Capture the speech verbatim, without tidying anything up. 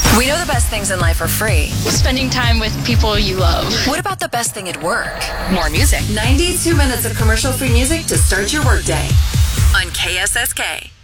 We know the best things in life are free. Spending time with people you love. What about the best thing at work? More music. ninety-two minutes of commercial-free music to start your workday on K S S K.